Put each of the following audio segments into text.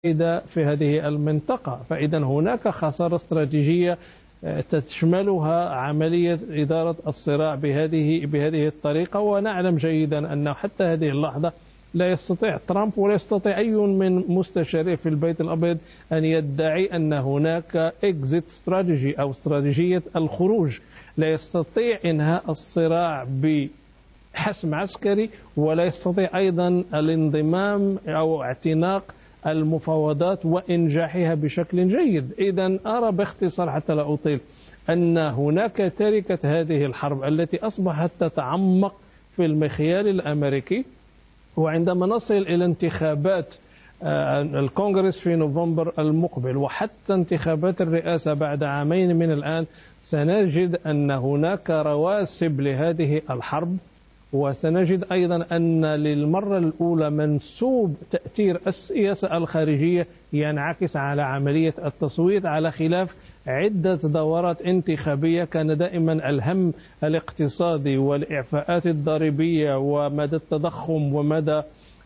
في هذه المنطقة. فإذا هناك خسارة استراتيجية تشملها عملية إدارة الصراع بهذه الطريقة. ونعلم جيدا أن حتى هذه اللحظة لا يستطيع ترامب ولا يستطيع أي من مستشاريه في البيت الأبيض أن يدعي أن هناك إكزيت استراتيجي أو استراتيجية الخروج. لا يستطيع إنهاء الصراع بحسم عسكري، ولا يستطيع أيضا الانضمام أو اعتناق المفاوضات وإنجاحها بشكل جيد. إذا أرى باختصار حتى لا أطيل أن هناك تركة هذه الحرب التي أصبحت تتعمق في المخيال الأمريكي. وعندما نصل إلى انتخابات الكونغرس في نوفمبر المقبل وحتى انتخابات الرئاسة بعد عامين من الآن، سنجد أن هناك رواسب لهذه الحرب. وسنجد أيضا أن للمرة الأولى منسوب تأثير السياسة الخارجية ينعكس على عملية التصويت، على خلاف عدة دورات انتخابية كان دائما الهم الاقتصادي والإعفاءات الضريبية ومدى التضخم ومدى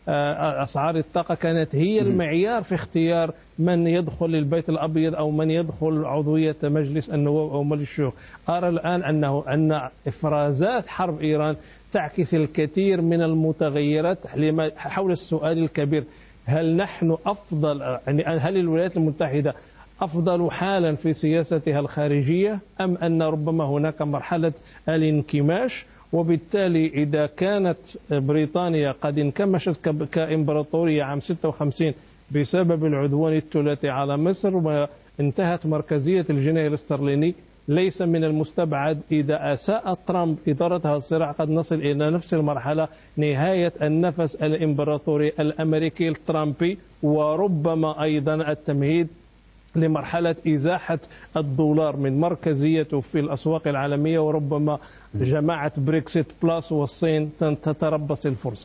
أسعار الطاقة كانت هي المعيار في اختيار من يدخل البيت الأبيض أو من يدخل عضوية مجلس النواب أو مجلس الشيوخ. أرى الآن أن إفرازات حرب إيران تعكس الكثير من المتغيرات حول السؤال الكبير: هل نحن أفضل، يعني هل الولايات المتحدة أفضل حالا في سياستها الخارجية، أم أن ربما هناك مرحلة الانكماش؟ وبالتالي إذا كانت بريطانيا قد انكمشت كإمبراطورية عام 56 بسبب العدوان الثلاثي على مصر وانتهت مركزية الجنيه الاسترليني، ليس من المستبعد إذا أساء ترامب إدارة الصراع قد نصل إلى نفس المرحلة، نهاية النفس الإمبراطوري الأمريكي الترامبي، وربما أيضا التمهيد لمرحلة إزاحة الدولار من مركزيته في الأسواق العالمية، وربما جماعة بريكسيت بلس والصين تتربص الفرصة.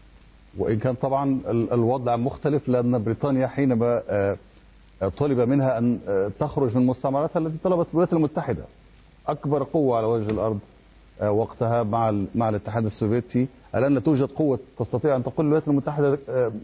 وإن كان طبعا الوضع مختلف، لأن بريطانيا حينما طلب منها أن تخرج من مستعمراتها التي طلبت الولايات المتحدة أكبر قوة على وجه الأرض وقتها مع الاتحاد السوفيتي، الآن لا توجد قوة تستطيع أن تقول الولايات المتحدة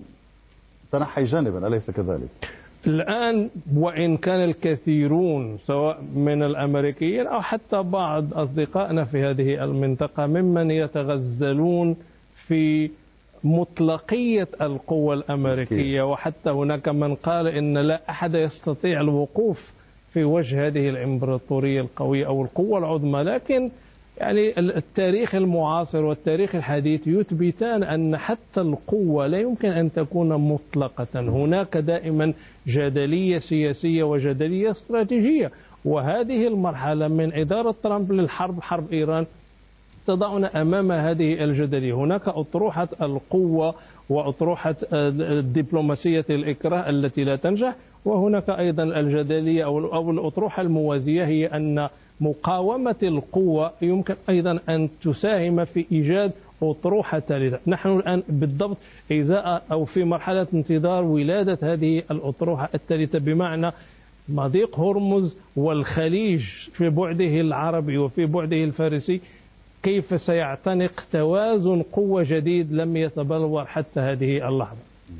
تنحي جانبا، أليس كذلك؟ الآن وإن كان الكثيرون سواء من الأمريكيين أو حتى بعض أصدقائنا في هذه المنطقة ممن يتغزلون في مطلقية القوة الأمريكية، وحتى هناك من قال إن لا أحد يستطيع الوقوف في وجه هذه الإمبراطورية القوية أو القوة العظمى، لكن يعني التاريخ المعاصر والتاريخ الحديث يثبتان أن حتى القوة لا يمكن أن تكون مطلقة. هناك دائما جدلية سياسية وجدلية استراتيجية، وهذه المرحلة من إدارة ترامب للحرب، حرب إيران، تضعنا أمام هذه الجدلية. هناك أطروحة القوة وأطروحة دبلوماسية الإكراه التي لا تنجح، وهناك أيضا الجدلية أو الأطروحة الموازية هي أن مقاومة القوة يمكن أيضا أن تساهم في إيجاد أطروحة ثالثة. نحن الآن بالضبط إزاء أو في مرحلة انتظار ولادة هذه الأطروحة الثالثة، بمعنى مضيق هرمز والخليج في بعده العربي وفي بعده الفارسي كيف سيعتنق توازن قوة جديد لم يتبلور حتى هذه اللحظة.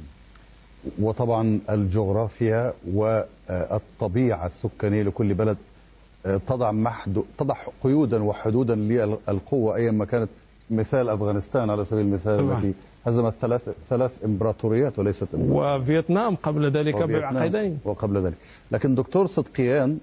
وطبعا الجغرافيا والطبيعة السكانية لكل بلد تضع قيودا وحدودا للقوة أيما كانت. مثال أفغانستان على سبيل المثال التي هزمت ثلاث إمبراطوريات وليست وفيتنام قبل ذلك بعقدين وقبل ذلك. لكن دكتور صدقيان،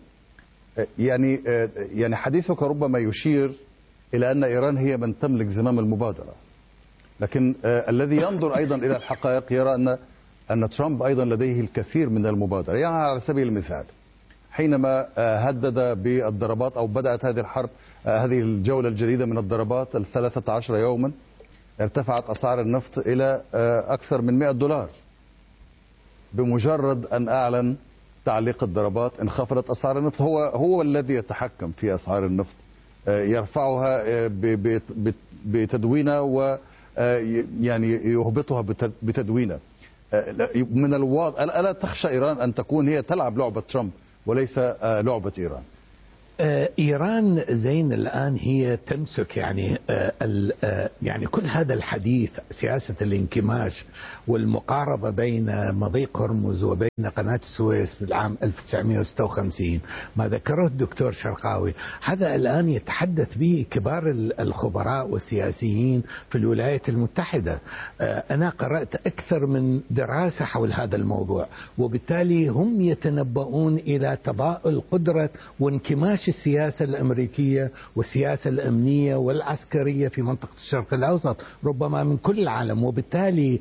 يعني حديثك ربما يشير إلى أن إيران هي من تملك زمام المبادرة، لكن الذي ينظر أيضا إلى الحقائق يرى أن ترامب أيضا لديه الكثير من المبادرة. يعني على سبيل المثال حينما هدد بالضربات أو بدأت هذه الحرب، هذه الجولة الجديدة من الضربات 13 يوما، ارتفعت أسعار النفط إلى أكثر من $100. بمجرد أن أعلن تعليق الضربات انخفضت أسعار النفط. هو الذي يتحكم في أسعار النفط، يرفعها بتدوينة ويعني يهبطها بتدوينة. من الواضح ألا تخشى إيران أن تكون هي تلعب لعبة ترامب وليس لعبة إيران؟ إيران زين الآن هي تمسك يعني كل هذا الحديث، سياسة الانكماش والمقاربة بين مضيق هرمز وبين قناة السويس في العام 1956 ما ذكره الدكتور شرقاوي، هذا الآن يتحدث به كبار الخبراء والسياسيين في الولايات المتحدة. أنا قرأت أكثر من دراسة حول هذا الموضوع، وبالتالي هم يتنبؤون إلى تضاؤل قدرة وانكماش السياسة الأمريكية والسياسة الأمنية والعسكرية في منطقة الشرق الأوسط ربما من كل العالم. وبالتالي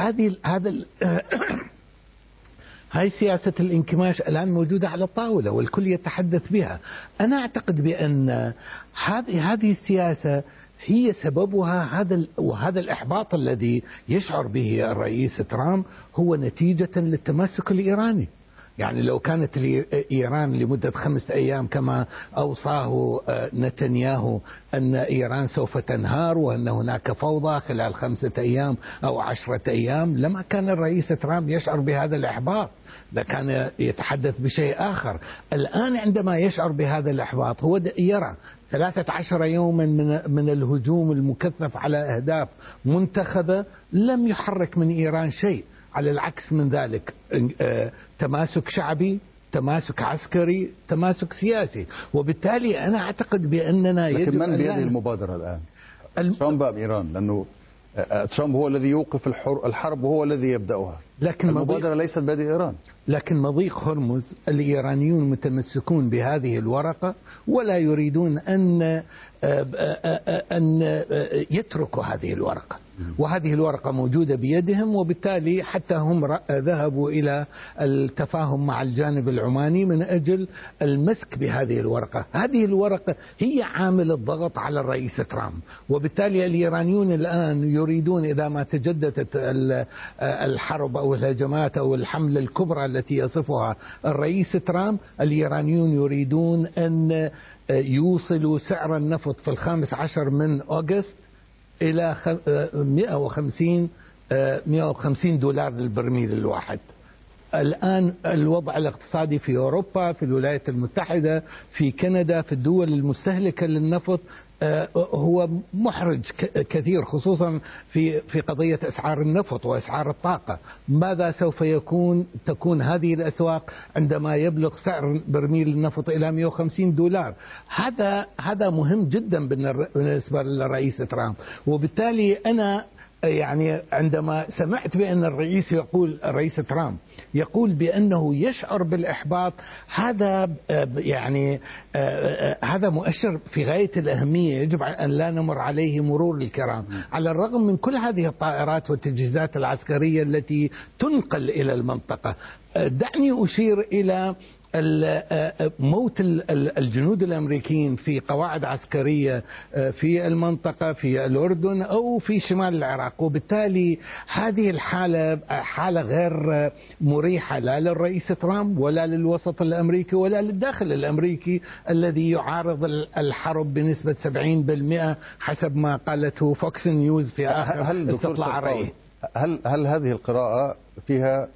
هاي سياسة الانكماش الآن موجودة على الطاولة والكل يتحدث بها. أنا أعتقد بأن هذه السياسة هي سببها وهذا الإحباط الذي يشعر به الرئيس ترامب هو نتيجة للتمسك الإيراني. يعني لو كانت إيران لمدة 5 أيام كما أوصاه نتنياهو أن إيران سوف تنهار وأن هناك فوضى خلال 5 أيام أو 10 أيام، لما كان الرئيس ترامب يشعر بهذا الإحباط، لكان يتحدث بشيء آخر. الآن عندما يشعر بهذا الإحباط هو يرى 13 يوما من الهجوم المكثف على أهداف منتخبة لم يحرك من إيران شيء، على العكس من ذلك تماسك شعبي، تماسك عسكري، تماسك سياسي. وبالتالي أنا أعتقد بأننا لكن من بيده المبادرة الآن؟ ترامب أم إيران؟ لأنه ترامب هو الذي يوقف الحرب وهو الذي يبدأها، لكن المبادرة ليست بيد إيران. لكن مضيق هرمز الإيرانيون متمسكون بهذه الورقة ولا يريدون أن يتركوا هذه الورقة، وهذه الورقة موجودة بيدهم، وبالتالي حتى هم ذهبوا إلى التفاهم مع الجانب العماني من أجل المسك بهذه الورقة. هذه الورقة هي عامل الضغط على الرئيس ترامب، وبالتالي الإيرانيون الآن يريدون إذا ما تجددت الحرب أو الهجمات أو الحملة الكبرى التي يصفها الرئيس ترامب، الإيرانيون يريدون أن يوصلوا سعر النفط في 15 من أغسطس إلى 150 دولار للبرميل الواحد. الآن الوضع الاقتصادي في أوروبا، في الولايات المتحدة، في كندا، في الدول المستهلكة للنفط هو محرج كثير، خصوصا في قضية أسعار النفط وأسعار الطاقة. ماذا سوف تكون هذه الأسواق عندما يبلغ سعر برميل النفط إلى 150 دولار؟ هذا مهم جدا بالنسبة للرئيس ترامب. وبالتالي أنا يعني عندما سمعت بأن الرئيس ترامب يقول بأنه يشعر بالإحباط، هذا يعني هذا مؤشر في غاية الأهمية، يجب أن لا نمر عليه مرور الكرام. على الرغم من كل هذه الطائرات والتجهيزات العسكرية التي تنقل إلى المنطقة، دعني أشير إلى موت الجنود الأمريكيين في قواعد عسكرية في المنطقة، في الأردن أو في شمال العراق. وبالتالي هذه الحالة حالة غير مريحة لا للرئيس ترامب ولا للوسط الأمريكي ولا للداخل الأمريكي الذي يعارض الحرب بنسبة 70% حسب ما قالته فوكس نيوز في آخر استطلاع رأي. هل هذه القراءة فيها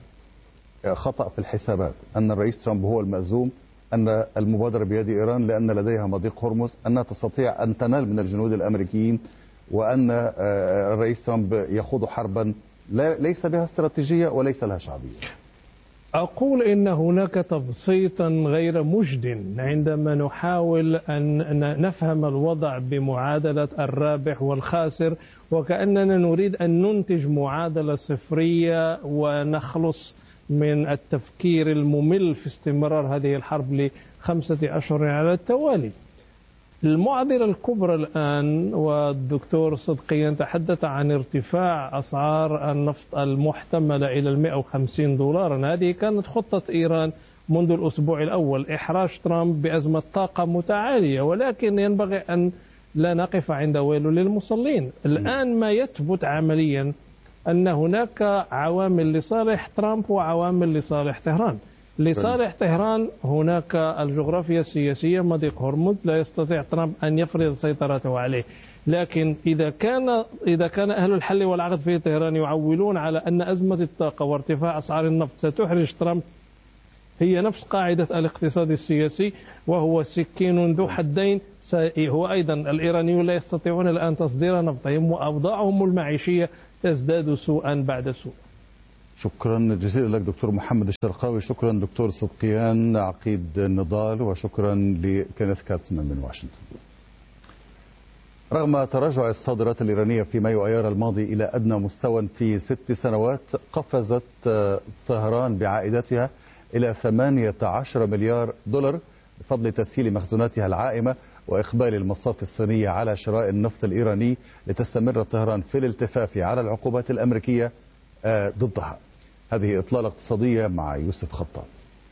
خطأ في الحسابات، أن الرئيس ترامب هو المأزوم، أن المبادرة بيد إيران لأن لديها مضيق هرمز، أنها تستطيع أن تنال من الجنود الأمريكيين، وأن الرئيس ترامب يخوض حربا ليس بها استراتيجية وليس لها شعبية؟ أقول إن هناك تبسيطا غير مجد عندما نحاول أن نفهم الوضع بمعادلة الرابح والخاسر، وكأننا نريد أن ننتج معادلة صفرية ونخلص من التفكير الممل في استمرار هذه الحرب ل5 أشهر على التوالي. المعضلة الكبرى الآن، والدكتور صدقيا تحدث عن ارتفاع أسعار النفط المحتملة إلى 150 دولارا. هذه كانت خطة إيران منذ الأسبوع الأول، إحراج ترامب بأزمة طاقة متعالية، ولكن ينبغي أن لا نقف عند ويل للمصلين. الآن ما يثبت عمليا أن هناك عوامل لصالح ترامب وعوامل لصالح طهران. لصالح طهران هناك الجغرافيا السياسية، مضيق هرمز لا يستطيع ترامب أن يفرض سيطرته عليه. لكن إذا كان أهل الحل والعقد في طهران يعولون على أن أزمة الطاقة وارتفاع أسعار النفط ستحرج ترامب هي نفس قاعدة الاقتصاد السياسي، وهو سكين ذو حدين. هو أيضا الإيرانيون لا يستطيعون الآن تصدير نفطهم، وأوضاعهم المعيشية تزداد سوءا بعد سوء. شكرا جزيلا لك دكتور محمد الشرقاوي، شكرا دكتور صدقيان عقيد النضال، وشكرا لكينيث كاتسمان من واشنطن. رغم تراجع الصادرات الإيرانية في مايو أيار الماضي إلى أدنى مستوى في 6 سنوات، قفزت طهران بعائداتها إلى 18 مليار دولار بفضل تسهيل مخزوناتها العائمة وإقبال المصافي الصينية على شراء النفط الإيراني، لتستمر طهران في الالتفاف على العقوبات الأمريكية ضدها. هذه إطلالة اقتصادية مع يوسف خطاب.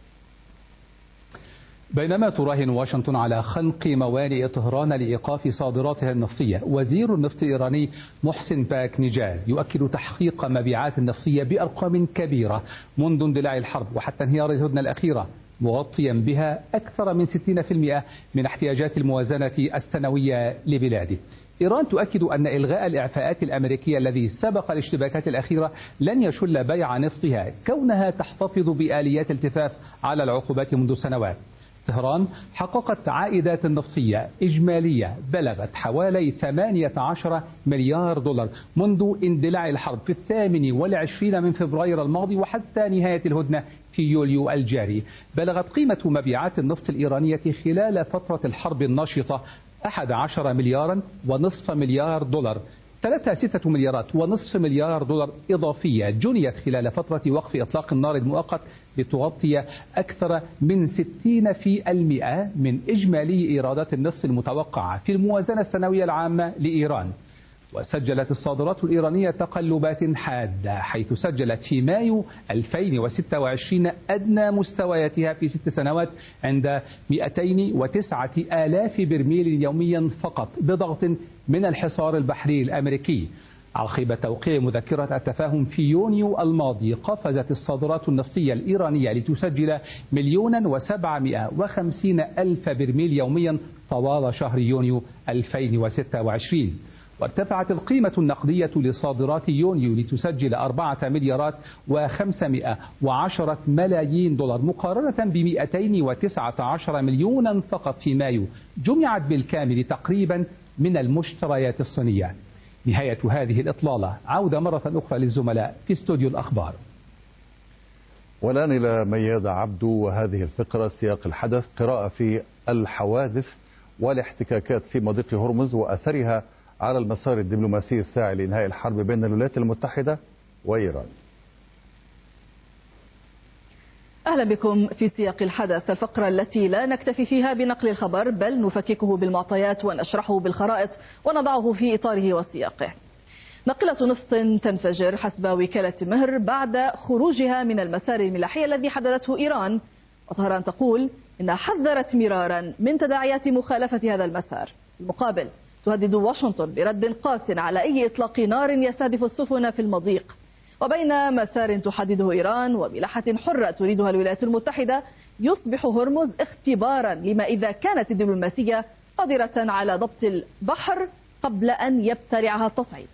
بينما تراهن واشنطن على خنق موانئ طهران لإيقاف صادراتها النفطية، وزير النفط الإيراني محسن باك نجاد يؤكد تحقيق مبيعات النفطية بأرقام كبيرة منذ اندلاع الحرب وحتى انهيار الهدنة الأخيرة، مغطيا بها أكثر من 60% من احتياجات الموازنة السنوية لبلاده. إيران تؤكد أن إلغاء الإعفاءات الأمريكية الذي سبق الاشتباكات الأخيرة لن يشل بيع نفطها، كونها تحتفظ بآليات التفاف على العقوبات منذ سنوات. طهران حققت عائدات نفطية إجمالية بلغت حوالي 18 مليار دولار منذ اندلاع الحرب في 28 من فبراير الماضي وحتى نهاية الهدنة في يوليو الجاري. بلغت قيمة مبيعات النفط الإيرانية خلال فترة الحرب الناشطة 11 مليارا ونصف مليار دولار، 6 مليارات ونصف مليار دولار إضافية جنيت خلال فترة وقف إطلاق النار المؤقت لتغطي أكثر من 60% من إجمالي إيرادات النفط المتوقعة في الموازنة السنوية العامة لإيران. وسجلت الصادرات الإيرانية تقلبات حادة، حيث سجلت في مايو 2026 أدنى مستوياتها في 6 سنوات عند 209 آلاف برميل يوميا فقط، بضغط من الحصار البحري الأمريكي. عقب توقيع مذكرة التفاهم في يونيو الماضي، قفزت الصادرات النفطية الإيرانية لتسجل 1,750,000 برميل يوميا طوال شهر يونيو 2026. وارتفعت القيمة النقدية لصادرات يونيو لتسجل 4 مليارات و510 ملايين دولار مقارنة ب 219 مليونا فقط في مايو، جمعت بالكامل تقريبا من المشتريات الصينية. نهاية هذه الإطلالة. عودة مرة أخرى للزملاء في استوديو الأخبار. والآن إلى ميادة عبدو وهذه الفقرة سياق الحدث، قراءة في الحوادث والاحتكاكات في مضيق هرمز وأثرها على المسار الدبلوماسي الساعي لإنهاء الحرب بين الولايات المتحدة وإيران. أهلا بكم في سياق الحدث، الفقرة التي لا نكتفي فيها بنقل الخبر بل نفككه بالمعطيات ونشرحه بالخرائط ونضعه في إطاره وسياقه. ناقلة نفط تنفجر حسب وكالة مهر بعد خروجها من المسار الملاحي الذي حددته إيران، وطهران تقول إنها حذرت مرارا من تداعيات مخالفة هذا المسار. المقابل تهدد واشنطن برد قاس على أي إطلاق نار يستهدف السفن في المضيق. وبين مسار تحدده إيران وملاحة حرة تريدها الولايات المتحدة، يصبح هرمز اختبارا لما إذا كانت الدبلوماسية قادرة على ضبط البحر قبل أن يبتلعها التصعيد.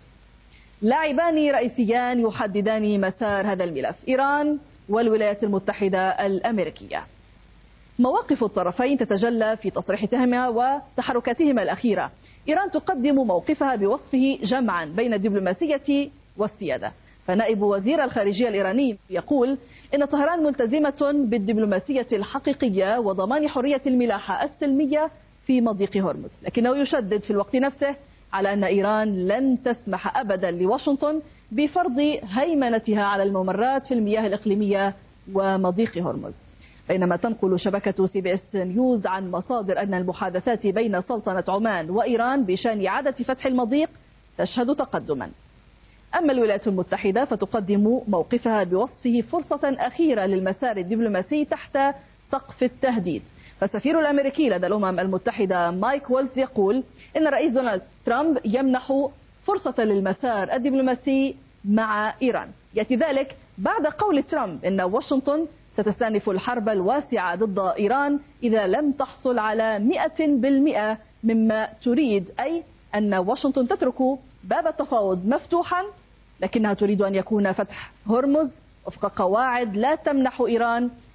لاعبان رئيسيان يحددان مسار هذا الملف، إيران والولايات المتحدة الأمريكية. مواقف الطرفين تتجلى في تصريحاتهما وتحركاتهما الأخيرة. إيران تقدم موقفها بوصفه جمعا بين الدبلوماسية والسيادة، فنائب وزير الخارجية الإيراني يقول إن طهران ملتزمة بالدبلوماسية الحقيقية وضمان حرية الملاحة السلمية في مضيق هرمز، لكنه يشدد في الوقت نفسه على أن إيران لن تسمح أبدا لواشنطن بفرض هيمنتها على الممرات في المياه الإقليمية ومضيق هرمز. بينما تنقل شبكة CBS نيوز عن مصادر أن المحادثات بين سلطنة عمان وإيران بشأن إعادة فتح المضيق تشهد تقدما. أما الولايات المتحدة فتقدم موقفها بوصفه فرصة أخيرة للمسار الدبلوماسي تحت سقف التهديد. فالسفير الأمريكي لدى الأمم المتحدة مايك وولز يقول إن الرئيس دونالد ترامب يمنح فرصة للمسار الدبلوماسي مع إيران. يأتي ذلك بعد قول ترامب إن واشنطن ستستأنف الحرب الواسعة ضد إيران إذا لم تحصل على 100% مما تريد، أي أن واشنطن تترك باب التفاوض مفتوحا، لكنها تريد أن يكون فتح هرمز وفق قواعد لا تمنح إيران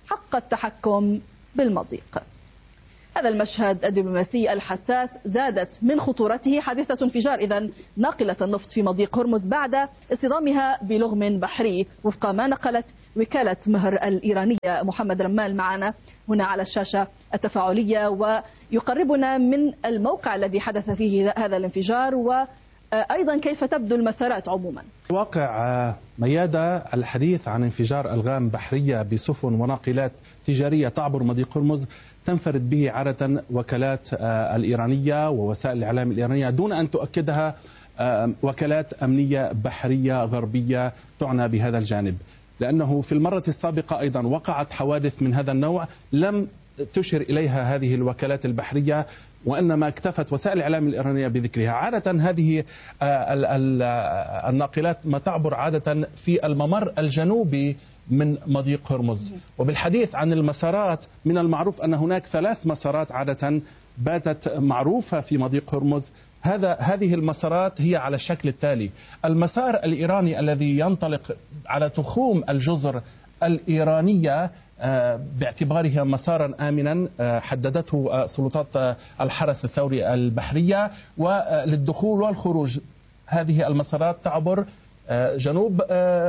حق التحكم بالمضيق. هذا المشهد الدبلوماسي الحساس زادت من خطورته حادثة انفجار إذن ناقلة النفط في مضيق هرمز بعد اصطدامها بلغم بحري وفق ما نقلت وكالة مهر الإيرانية. محمد رمال معنا هنا على الشاشة التفاعلية ويقربنا من الموقع الذي حدث فيه هذا الانفجار وأيضا كيف تبدو المسارات عموما. واقع ميادة الحديث عن انفجار ألغام بحرية بسفن وناقلات تجارية تعبر مضيق هرمز تنفرد به عادة وكالات الإيرانية ووسائل الإعلام الإيرانية دون أن تؤكدها وكالات أمنية بحرية غربية تعنى بهذا الجانب، لأنه في المرة السابقة أيضا وقعت حوادث من هذا النوع لم تشر إليها هذه الوكالات البحرية وإنما اكتفت وسائل الإعلام الإيرانية بذكرها. عادة هذه الناقلات ما تعبر عادة في الممر الجنوبي من مضيق هرمز. وبالحديث عن المسارات من المعروف أن هناك 3 مسارات عادة باتت معروفة في مضيق هرمز. هذه المسارات هي على الشكل التالي: المسار الإيراني الذي ينطلق على تخوم الجزر الإيرانية باعتباره مسارا آمنا حددته سلطات الحرس الثوري البحرية وللدخول والخروج. هذه المسارات تعبر جنوب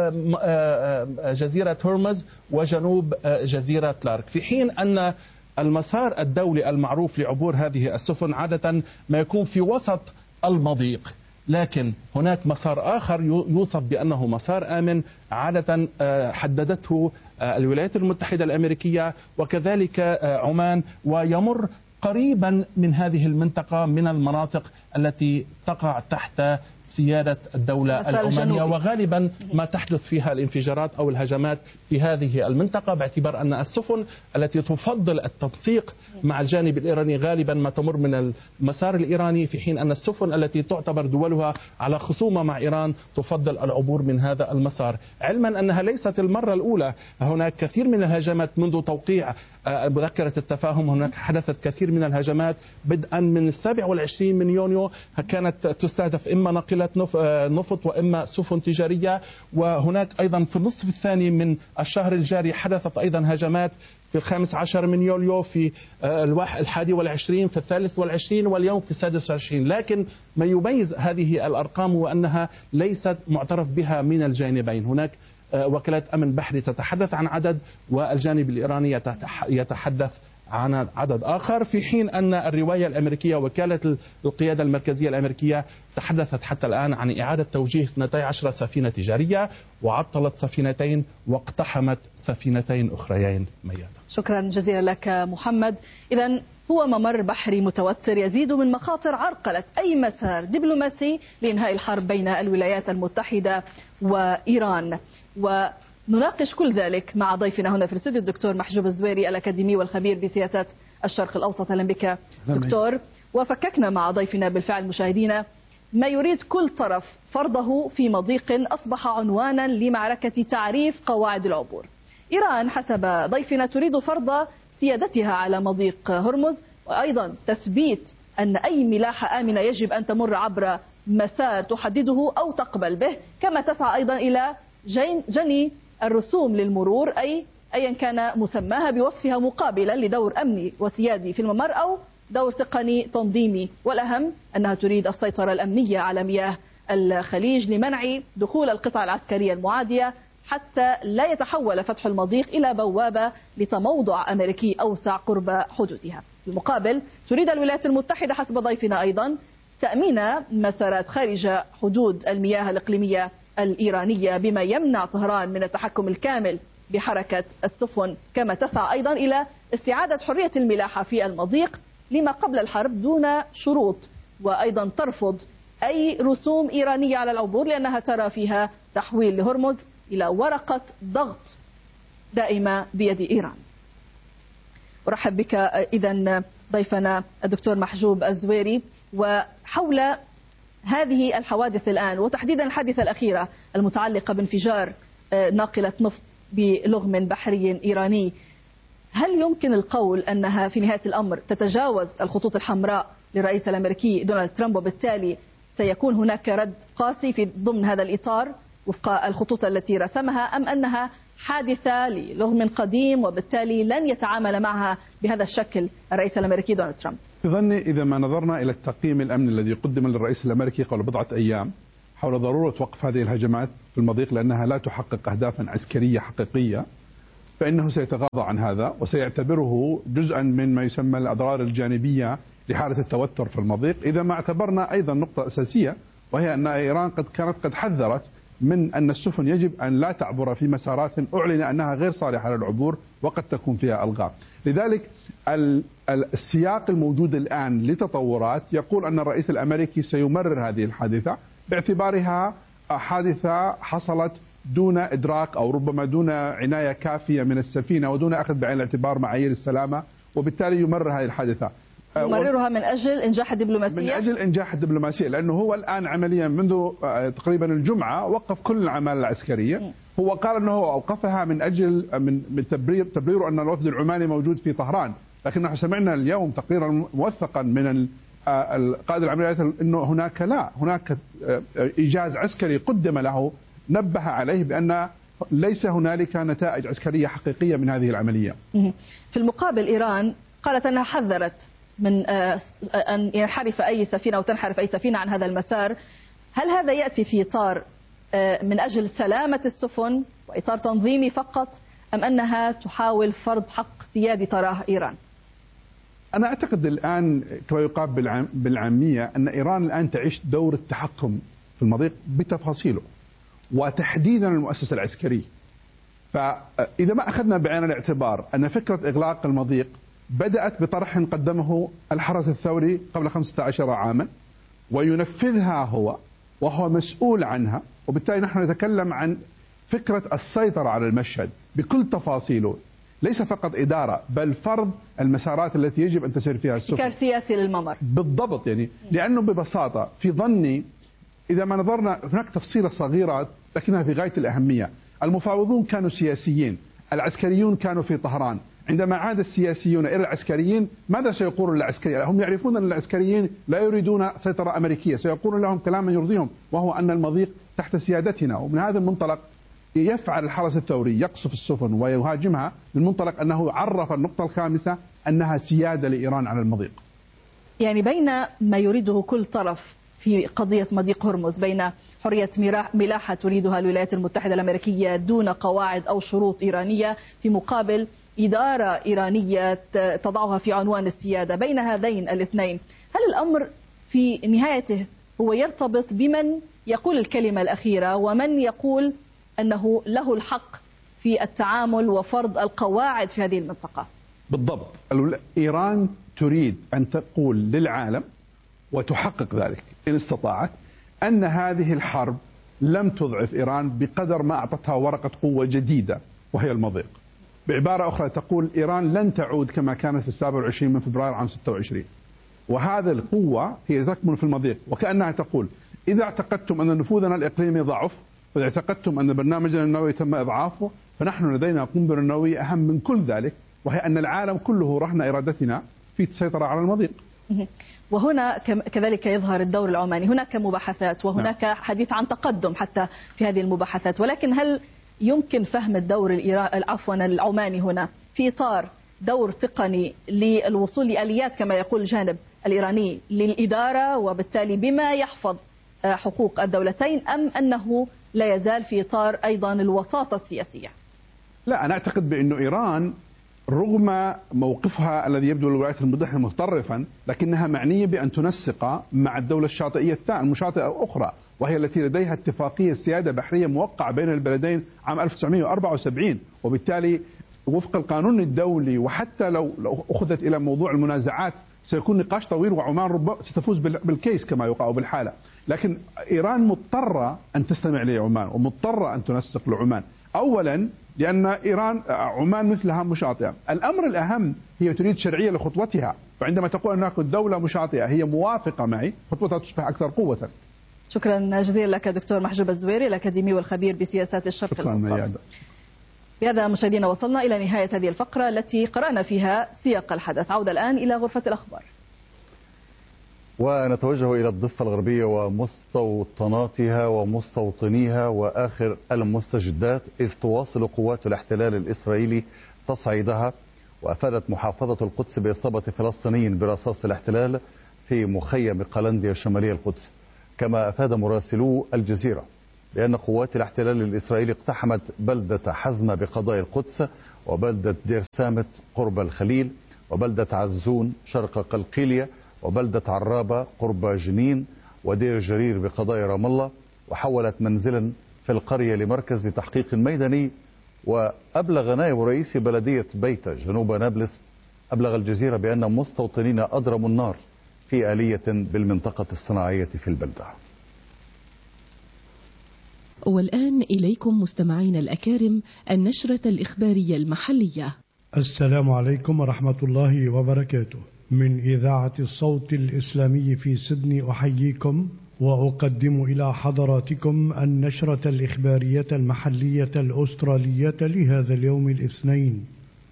جزيرة هرمز وجنوب جزيرة لارك، في حين أن المسار الدولي المعروف لعبور هذه السفن عادة ما يكون في وسط المضيق، لكن هناك مسار آخر يوصف بأنه مسار آمن عادة حددته الولايات المتحدة الأمريكية وكذلك عمان، ويمر قريبا من هذه المنطقة من المناطق التي تقع تحت سيادة الدولة العمانية، وغالبا ما تحدث فيها الانفجارات أو الهجمات في هذه المنطقة، باعتبار أن السفن التي تفضل التنسيق مع الجانب الإيراني غالبا ما تمر من المسار الإيراني، في حين أن السفن التي تعتبر دولها على خصومة مع إيران تفضل العبور من هذا المسار. علما أنها ليست المرة الأولى، هناك كثير من الهجمات منذ توقيع مذكرة التفاهم، هناك حدثت كثير من الهجمات بدءا من 27 من يونيو كانت تستهدف إما ناقلات نفط وإما سفن تجارية، وهناك أيضا في النصف الثاني من الشهر الجاري حدثت أيضا هجمات في 15 من يوليو، في 21 في 23 واليوم في 26. لكن ما يميز هذه الأرقام هو أنها ليست معترف بها من الجانبين. هناك وكالات أمن بحري تتحدث عن عدد والجانب الإيراني يتحدث عن عدد آخر، في حين أن الرواية الأمريكية وكالة القيادة المركزية الأمريكية تحدثت حتى الآن عن إعادة توجيه 12 سفينة تجارية وعطلت سفينتين واقتحمت سفينتين أخريين. ميادة، شكرا جزيلا لك محمد. إذن هو ممر بحري متوتر يزيد من مخاطر عرقلة أي مسار دبلوماسي لإنهاء الحرب بين الولايات المتحدة وإيران، ونناقش كل ذلك مع ضيفنا هنا في الاستوديو الدكتور محجوب الزويري الأكاديمي والخبير بسياسات الشرق الأوسط. أهلا بك دكتور. وفككنا مع ضيفنا بالفعل مشاهدينا ما يريد كل طرف فرضه في مضيق أصبح عنوانا لمعركة تعريف قواعد العبور. إيران حسب ضيفنا تريد فرض سيادتها على مضيق هرمز، وأيضا تثبيت أن أي ملاحة آمنة يجب أن تمر عبر مسار تحدده أو تقبل به، كما تسعى أيضا إلى جني الرسوم للمرور أيا كان مسماها بوصفها مقابلا لدور أمني وسيادي في الممر أو دور تقني تنظيمي. والأهم أنها تريد السيطرة الأمنية على مياه الخليج لمنع دخول القطع العسكرية المعادية حتى لا يتحول فتح المضيق إلى بوابة لتموضع أمريكي أوسع قرب حدودها. بالمقابل تريد الولايات المتحدة حسب ضيفنا أيضا تأمين مسارات خارج حدود المياه الإقليمية الإيرانية بما يمنع طهران من التحكم الكامل بحركة السفن، كما تسعى أيضا إلى استعادة حرية الملاحة في المضيق لما قبل الحرب دون شروط، وأيضا ترفض أي رسوم إيرانية على العبور لأنها ترى فيها تحويل لهرمز إلى ورقة ضغط دائمة بيد إيران. أرحب بك إذن ضيفنا الدكتور محجوب الزويري. وحول هذه الحوادث الآن وتحديدا الحادثة الأخيرة المتعلقة بانفجار ناقلة نفط بلغم بحري إيراني، هل يمكن القول أنها في نهاية الأمر تتجاوز الخطوط الحمراء للرئيس الأمريكي دونالد ترامب، وبالتالي سيكون هناك رد قاسي في ضمن هذا الإطار وفق الخطوط التي رسمها، أم أنها حادثة للغم قديم وبالتالي لن يتعامل معها بهذا الشكل الرئيس الأمريكي دونالد ترامب؟ في ظني إذا ما نظرنا إلى التقييم الأمني الذي قدم للرئيس الأمريكي قبل بضعة أيام حول ضرورة وقف هذه الهجمات في المضيق لأنها لا تحقق أهدافا عسكرية حقيقية، فإنه سيتغاضى عن هذا وسيعتبره جزءا من ما يسمى الأضرار الجانبية لحالة التوتر في المضيق. إذا ما اعتبرنا أيضا نقطة أساسية، وهي أن إيران قد حذرت من أن السفن يجب أن لا تعبر في مسارات أعلن أنها غير صالحة للعبور وقد تكون فيها ألغام. لذلك السياق الموجود الآن لتطورات يقول أن الرئيس الأمريكي سيمرر هذه الحادثة باعتبارها حادثة حصلت دون إدراك أو ربما دون عناية كافية من السفينة ودون أخذ بعين الاعتبار معايير السلامة، وبالتالي يمرر هذه الحادثة. يمررها من أجل إنجاح الدبلوماسية؟ من أجل إنجاح الدبلوماسية، لأنه هو الآن عمليا منذ تقريبا الجمعة وقف كل الأعمال العسكرية. هو قال أنه أوقفها من أجل من تبرير أن الوفد العماني موجود في طهران، لكن نحن سمعنا اليوم تقريرا موثقا من قائد العمليات أنه هناك إيجاز عسكري قدم له نبه عليه بأن ليس هنالك نتائج عسكرية حقيقية من هذه العملية. في المقابل إيران قالت أنها حذرت من أن ينحرف أي سفينة أو تنحرف أي سفينة عن هذا المسار. هل هذا يأتي في إطار من أجل سلامة السفن وإطار تنظيمي فقط، أم أنها تحاول فرض حق سيادي تراه إيران؟ أنا أعتقد الآن كما يقال بالعامية أن إيران الآن تعيش دور التحكم في المضيق بتفاصيله وتحديدا المؤسسة العسكرية. فإذا ما أخذنا بعين الاعتبار أن فكرة إغلاق المضيق بدأت بطرح قدمه الحرس الثوري قبل 15 عاما وينفذها هو وهو مسؤول عنها، وبالتالي نحن نتكلم عن فكرة السيطرة على المشهد بكل تفاصيله، ليس فقط إدارة بل فرض المسارات التي يجب أن تسير فيها السفن. ابتكار سياسي للممر بالضبط، لأنه ببساطة في ظني إذا ما نظرنا هناك تفصيلة صغيرة لكنها في غاية الأهمية. المفاوضون كانوا سياسيين، العسكريون كانوا في طهران. عندما عاد السياسيون إلى العسكريين ماذا سيقولون للعسكريين؟ هم يعرفون أن العسكريين لا يريدون سيطرة أمريكية، سيقولون لهم كلاما يرضيهم وهو أن المضيق تحت سيادتنا. ومن هذا المنطلق يفعل الحرس الثوري يقصف السفن ويهاجمها من منطلق أنه عرف النقطة الخامسة أنها سيادة لإيران على المضيق. يعني بين ما يريده كل طرف في قضية مضيق هرمز، بين حرية ملاحة تريدها الولايات المتحدة الأمريكية دون قواعد أو شروط إيرانية، في مقابل إدارة إيرانية تضعها في عنوان السيادة، بين هذين الاثنين هل الأمر في نهايته هو يرتبط بمن يقول الكلمة الأخيرة ومن يقول أنه له الحق في التعامل وفرض القواعد في هذه المنطقة؟ بالضبط. إيران تريد أن تقول للعالم وتحقق ذلك إن استطاعت أن هذه الحرب لم تضعف إيران بقدر ما أعطتها ورقة قوة جديدة وهي المضيق. بعبارة أخرى تقول إيران لن تعود كما كانت في 27 من فبراير عام 26، وهذا القوة هي تكمن في المضيق. وكأنها تقول إذا اعتقدتم أن نفوذنا الإقليمي ضعف، وإذا اعتقدتم أن برنامجنا النووي تم إضعافه، فنحن لدينا قنبلة نووية أهم من كل ذلك، وهي أن العالم كله رهن إرادتنا في السيطرة على المضيق. وهنا كذلك يظهر الدور العماني. هناك مباحثات وهناك حديث عن تقدم حتى في هذه المباحثات، ولكن هل يمكن فهم الدور العماني هنا في إطار دور تقني للوصول لآليات كما يقول الجانب الإيراني للإدارة وبالتالي بما يحفظ حقوق الدولتين، أم أنه لا يزال في إطار أيضا الوساطة السياسية؟ لا، أنا أعتقد بأن إيران رغم موقفها الذي يبدو للولايات المتحدة متطرفا، لكنها معنية بأن تنسق مع الدولة الشاطئية المشاطئة الأخرى، وهي التي لديها اتفاقية سيادة بحرية موقعة بين البلدين عام 1974، وبالتالي وفق القانون الدولي وحتى لو أخذت إلى موضوع المنازعات سيكون نقاش طويل وعمان ربما ستفوز بالكيس كما يقال بالحالة. لكن إيران مضطرة أن تستمع لعمان ومضطرة أن تنسق لعمان، أولا لأن عمان مثلها مشاطئة. الأمر الأهم هي تريد شرعية لخطوتها، فعندما تقول هناك دولة مشاطئة هي موافقة معي خطوتها تصبح أكثر قوة. شكرا جزيلا لك دكتور محجوب الزويري الأكاديمي والخبير بسياسات الشرق الأوسط. بهذا مشاهدينا وصلنا إلى نهاية هذه الفقرة التي قرأنا فيها سياق الحدث. عودة الآن إلى غرفة الأخبار. ونتوجه إلى الضفة الغربية ومستوطناتها ومستوطنيها وآخر المستجدات، إذ تواصل قوات الاحتلال الإسرائيلي تصعيدها. وأفادت محافظة القدس بإصابة فلسطيني برصاص الاحتلال في مخيم قلنديا شمالي القدس. كما أفاد مراسلو الجزيرة بأن قوات الاحتلال الإسرائيلي اقتحمت بلدة حزمة بقضاء القدس، وبلدة دير سامت قرب الخليل، وبلدة عزون شرق قلقيلية، وبلدة عرابة قرب جنين، ودير جرير بقضاء رام الله. وحولت منزلا في القرية لمركز تحقيق ميداني. وأبلغ نائب رئيس بلدية بيتا جنوب نابلس أبلغ الجزيرة بأن مستوطنين أضرموا النار في آلية بالمنطقة الصناعية في البلدة. والآن إليكم مستمعين الأكارم النشرة الإخبارية المحلية. السلام عليكم ورحمة الله وبركاته. من إذاعة الصوت الإسلامي في سيدني أحييكم وأقدم إلى حضراتكم النشرة الإخبارية المحلية الأسترالية لهذا اليوم الاثنين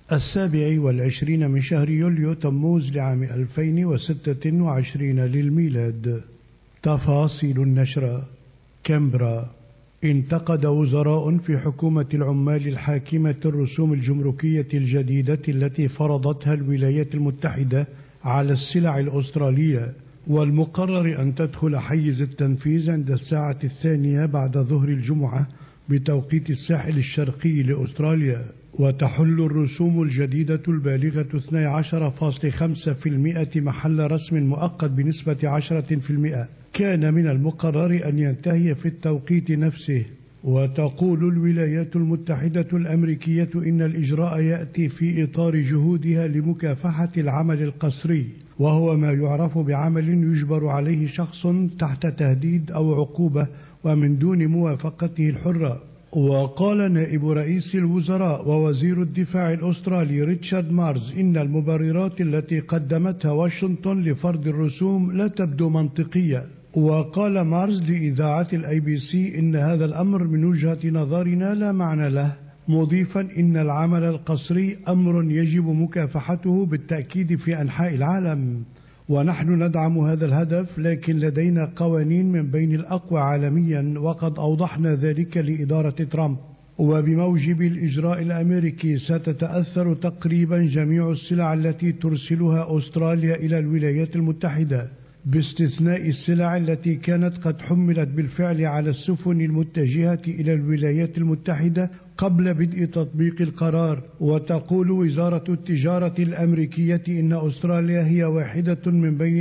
27 من شهر يوليو تموز لعام 2026 للميلاد. تفاصيل النشرة. كامبرا. انتقد وزراء في حكومة العمال الحاكمة الرسوم الجمركية الجديدة التي فرضتها الولايات المتحدة على السلع الأسترالية، والمقرر أن تدخل حيز التنفيذ عند الساعة 2 بعد ظهر الجمعة بتوقيت الساحل الشرقي لأستراليا. وتحل الرسوم الجديدة البالغة 12.5% محل رسم مؤقت بنسبة 10%. كان من المقرر أن ينتهي في التوقيت نفسه. وتقول الولايات المتحدة الأمريكية إن الإجراء يأتي في إطار جهودها لمكافحة العمل القسري، وهو ما يعرف بعمل يجبر عليه شخص تحت تهديد أو عقوبة ومن دون موافقته الحرة. وقال نائب رئيس الوزراء ووزير الدفاع الأسترالي ريتشارد مارز إن المبررات التي قدمتها واشنطن لفرض الرسوم لا تبدو منطقية. وقال مارز لإذاعة الABC إن هذا الأمر من وجهة نظرنا لا معنى له، مضيفا إن العمل القسري أمر يجب مكافحته بالتأكيد في أنحاء العالم، ونحن ندعم هذا الهدف، لكن لدينا قوانين من بين الأقوى عالميا وقد أوضحنا ذلك لإدارة ترامب. وبموجب الإجراء الأمريكي ستتأثر تقريبا جميع السلع التي ترسلها أستراليا إلى الولايات المتحدة، باستثناء السلع التي كانت قد حملت بالفعل على السفن المتجهة إلى الولايات المتحدة قبل بدء تطبيق القرار. وتقول وزارة التجارة الأمريكية إن أستراليا هي واحدة من بين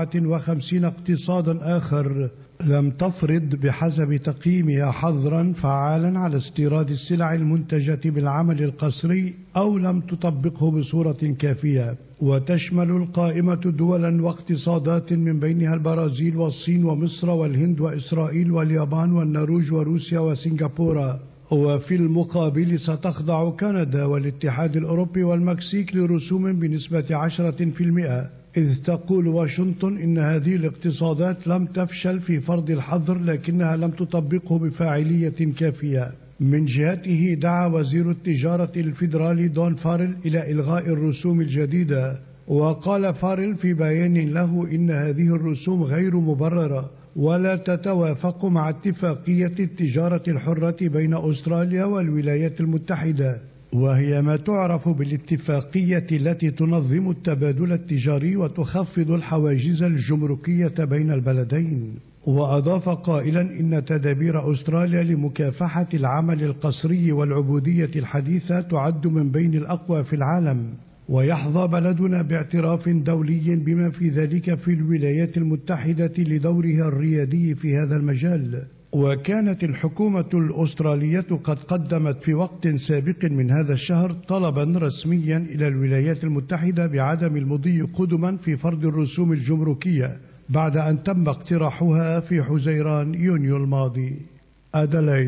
54 اقتصادا آخر لم تفرض بحسب تقييمها حظرا فعالا على استيراد السلع المنتجة بالعمل القسري أو لم تطبقه بصورة كافية. وتشمل القائمة دولا واقتصادات من بينها البرازيل والصين ومصر والهند وإسرائيل واليابان والنرويج وروسيا وسنغافورة. وفي المقابل ستخضع كندا والاتحاد الأوروبي والمكسيك لرسوم بنسبة 10%، إذ تقول واشنطن إن هذه الاقتصادات لم تفشل في فرض الحظر لكنها لم تطبقه بفاعلية كافية. من جهته دعا وزير التجارة الفيدرالي دون فارل إلى إلغاء الرسوم الجديدة. وقال فارل في بيان له إن هذه الرسوم غير مبررة ولا تتوافق مع اتفاقية التجارة الحرة بين أستراليا والولايات المتحدة، وهي ما تعرف بالاتفاقية التي تنظم التبادل التجاري وتخفض الحواجز الجمركية بين البلدين. وأضاف قائلا إن تدابير أستراليا لمكافحة العمل القسري والعبودية الحديثة تعد من بين الأقوى في العالم، ويحظى بلدنا باعتراف دولي بما في ذلك في الولايات المتحدة لدورها الريادي في هذا المجال. وكانت الحكومة الأسترالية قد قدمت في وقت سابق من هذا الشهر طلبا رسميا إلى الولايات المتحدة بعدم المضي قدما في فرض الرسوم الجمركية بعد أن تم اقتراحها في حزيران يونيو الماضي. أدلايد.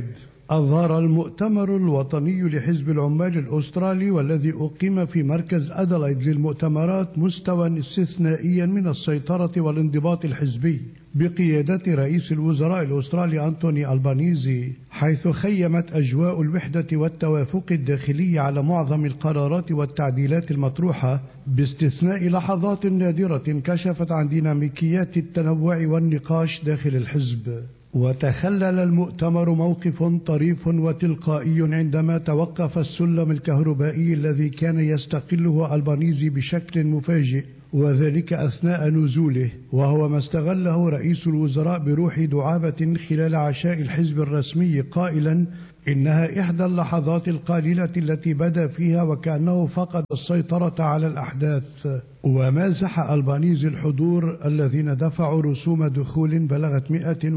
أظهر المؤتمر الوطني لحزب العمال الأسترالي والذي أقيم في مركز أدلايد للمؤتمرات مستوى استثنائيا من السيطرة والانضباط الحزبي بقيادة رئيس الوزراء الأسترالي أنتوني ألبانيزي، حيث خيمت أجواء الوحدة والتوافق الداخلي على معظم القرارات والتعديلات المطروحة، باستثناء لحظات نادرة كشفت عن ديناميكيات التنوع والنقاش داخل الحزب. وتخلل المؤتمر موقف طريف وتلقائي عندما توقف السلم الكهربائي الذي كان يستقله ألبانيزي بشكل مفاجئ، وذلك أثناء نزوله، وهو ما استغله رئيس الوزراء بروح دعابة خلال عشاء الحزب الرسمي قائلا إنها إحدى اللحظات القليلة التي بدا فيها وكأنه فقد السيطرة على الأحداث. ومازح ألبانيزي الحضور الذين دفعوا رسوم دخول بلغت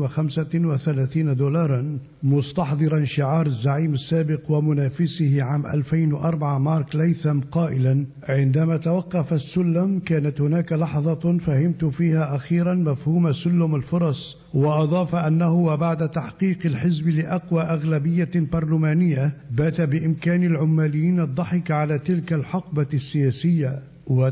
$135 مستحضرا شعار الزعيم السابق ومنافسه عام 2004 مارك ليثم قائلا عندما توقف السلم كانت هناك لحظة فهمت فيها أخيرا مفهوم سلم الفرص، وأضاف أنه وبعد تحقيق الحزب لأقوى أغلبية برلمانية بات بإمكان العماليين الضحك على تلك الحقبة السياسية.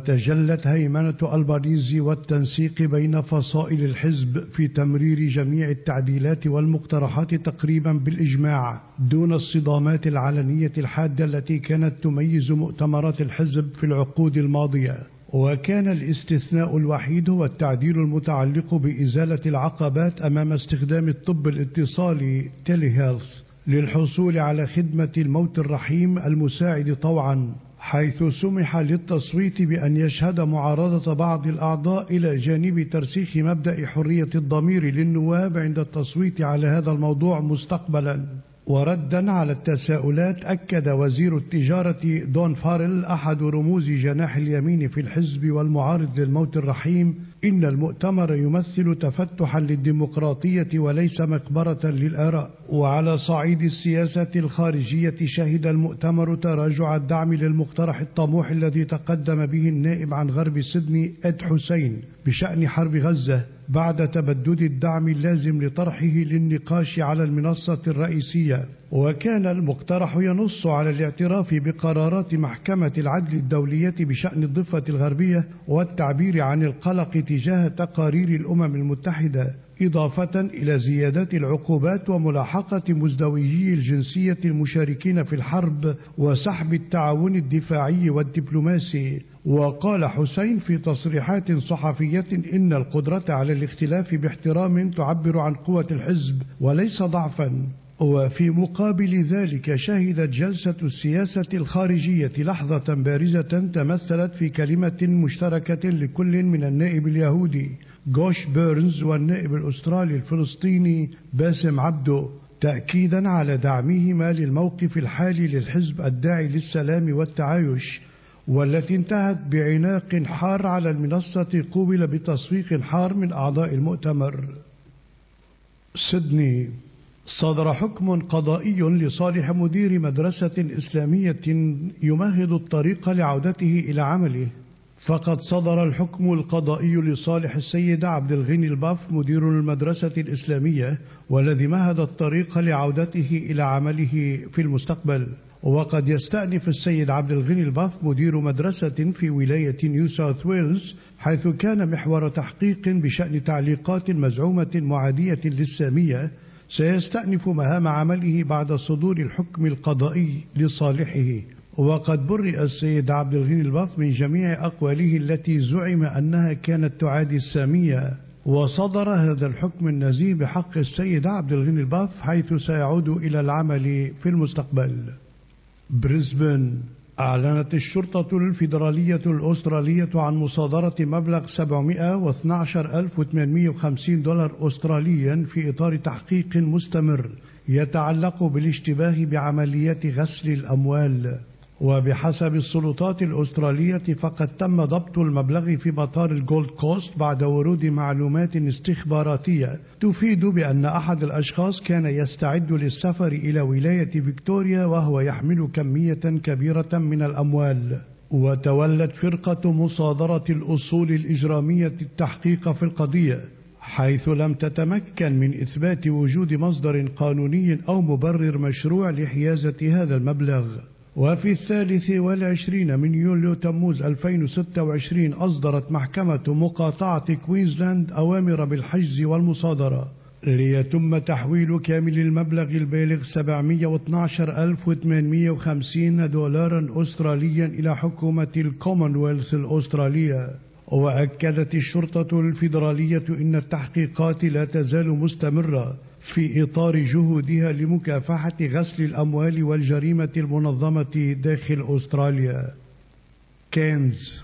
وتجلت هيمنة ألبانيزي والتنسيق بين فصائل الحزب في تمرير جميع التعديلات والمقترحات تقريبا بالإجماع دون الصدامات العلنية الحادة التي كانت تميز مؤتمرات الحزب في العقود الماضية. وكان الاستثناء الوحيد هو التعديل المتعلق بإزالة العقبات أمام استخدام الطب الاتصالي تيليهيلث للحصول على خدمة الموت الرحيم المساعد طوعا، حيث سمح للتصويت بأن يشهد معارضة بعض الأعضاء إلى جانب ترسيخ مبدأ حرية الضمير للنواب عند التصويت على هذا الموضوع مستقبلا. وردا على التساؤلات أكد وزير التجارة دون فارل أحد رموز جناح اليمين في الحزب والمعارض للموت الرحيم إن المؤتمر يمثل تفتحا للديمقراطية وليس مقبرة للآراء. وعلى صعيد السياسة الخارجية شهد المؤتمر تراجع الدعم للمقترح الطموح الذي تقدم به النائب عن غرب سيدني إد حسين بشأن حرب غزة بعد تبدد الدعم اللازم لطرحه للنقاش على المنصة الرئيسية. وكان المقترح ينص على الاعتراف بقرارات محكمة العدل الدولية بشأن الضفة الغربية والتعبير عن القلق تجاه تقارير الأمم المتحدة، إضافة إلى زيادة العقوبات وملاحقة مزدوجي الجنسية المشاركين في الحرب وسحب التعاون الدفاعي والدبلوماسي. وقال حسين في تصريحات صحفية إن القدرة على الاختلاف باحترام تعبر عن قوة الحزب وليس ضعفا. وفي مقابل ذلك شهدت جلسة السياسة الخارجية لحظة بارزة تمثلت في كلمة مشتركة لكل من النائب اليهودي جوش بيرنز والنائب الأسترالي الفلسطيني باسم عبدو، تأكيدا على دعمهما للموقف الحالي للحزب الداعي للسلام والتعايش، والتي انتهت بعناق حار على المنصة قوبل بتصفيق حار من أعضاء المؤتمر. سيدني. صدر حكم قضائي لصالح مدير مدرسة إسلامية يمهد الطريق لعودته إلى عمله. فقد صدر الحكم القضائي لصالح السيد عبد الغني الباف مدير المدرسة الإسلامية والذي مهد الطريق لعودته إلى عمله في المستقبل. وقد يستأنف السيد عبد الغني الباف مدير مدرسة في ولاية نيو ساوث ويلز، حيث كان محور تحقيق بشأن تعليقات مزعومة معادية للسامية، سيستأنف مهام عمله بعد صدور الحكم القضائي لصالحه. وقد برئ السيد عبد الغني الباف من جميع أقواله التي زعم أنها كانت تعادي السامية. وصدر هذا الحكم النزيه بحق السيد عبد الغني الباف، حيث سيعود إلى العمل في المستقبل. بريسبن. أعلنت الشرطة الفيدرالية الأسترالية عن مصادرة مبلغ $712,850 أستراليا في إطار تحقيق مستمر يتعلق بالاشتباه بعمليات غسل الأموال. وبحسب السلطات الأسترالية فقد تم ضبط المبلغ في مطار الجولد كوست بعد ورود معلومات استخباراتية تفيد بأن أحد الأشخاص كان يستعد للسفر إلى ولاية فيكتوريا وهو يحمل كمية كبيرة من الأموال. وتولت فرقة مصادرة الأصول الإجرامية التحقيق في القضية، حيث لم تتمكن من إثبات وجود مصدر قانوني أو مبرر مشروع لحيازة هذا المبلغ. وفي 23 من يوليو تموز 2026 أصدرت محكمة مقاطعة كوينزلاند أوامر بالحجز والمصادرة ليتم تحويل كامل المبلغ البالغ 712,850 دولارا أستراليا إلى حكومة الكومنولث الأسترالية. وأكدت الشرطة الفيدرالية إن التحقيقات لا تزال مستمرة في إطار جهودها لمكافحة غسل الأموال والجريمة المنظمة داخل أستراليا. كينز.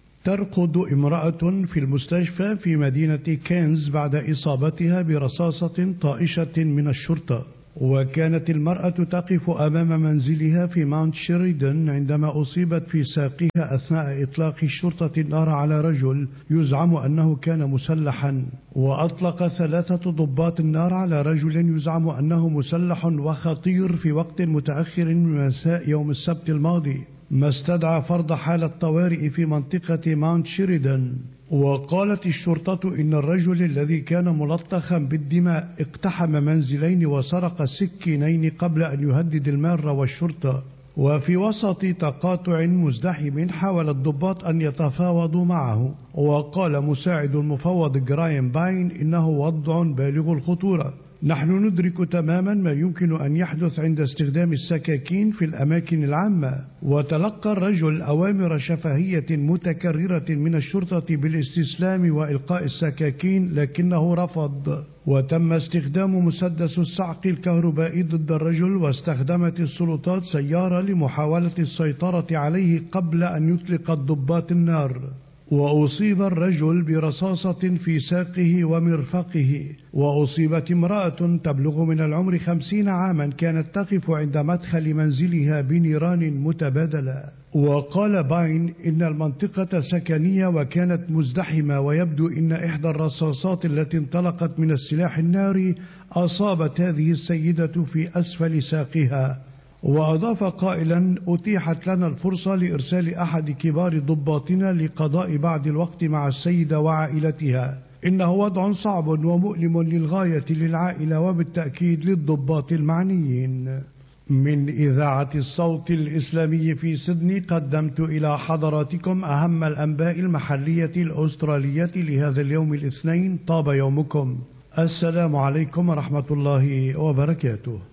ترقد امرأة في المستشفى في مدينة كينز بعد إصابتها برصاصة طائشة من الشرطة. وكانت المرأة تقف أمام منزلها في ماونت شيريدن عندما أصيبت في ساقها أثناء إطلاق الشرطة النار على رجل يزعم أنه كان مسلحا. وأطلق 3 ضباط النار على رجل يزعم أنه مسلح وخطير في وقت متأخر من مساء يوم السبت الماضي، ما استدعى فرض حالة طوارئ في منطقة ماونت شيريدن. وقالت الشرطة إن الرجل الذي كان ملطخا بالدماء اقتحم منزلين وسرق سكينين قبل أن يهدد المار والشرطة. وفي وسط تقاطع مزدحم حاول الضباط أن يتفاوضوا معه. وقال مساعد المفوض جرايم باين إنه وضع بالغ الخطورة، نحن ندرك تماما ما يمكن أن يحدث عند استخدام السكاكين في الأماكن العامة. وتلقى الرجل أوامر شفهية متكررة من الشرطة بالاستسلام وإلقاء السكاكين لكنه رفض. وتم استخدام مسدس الصعق الكهربائي ضد الرجل، واستخدمت السلطات سيارة لمحاولة السيطرة عليه قبل أن يطلق الضباط النار. وأصيب الرجل برصاصة في ساقه ومرفقه. وأصيبت امرأة تبلغ من العمر 50 عاما كانت تقف عند مدخل منزلها بنيران متبادلة. وقال باين إن المنطقة سكنية وكانت مزدحمة، ويبدو إن إحدى الرصاصات التي انطلقت من السلاح الناري أصابت هذه السيدة في أسفل ساقها. وأضاف قائلا: أتيحت لنا الفرصة لإرسال أحد كبار ضباطنا لقضاء بعض الوقت مع السيدة وعائلتها. إنه وضع صعب ومؤلم للغاية للعائلة وبالتأكيد للضباط المعنيين. من إذاعة الصوت الإسلامي في سيدني قدمت إلى حضراتكم أهم الأنباء المحلية الأسترالية لهذا اليوم الاثنين. طاب يومكم. السلام عليكم ورحمة الله وبركاته.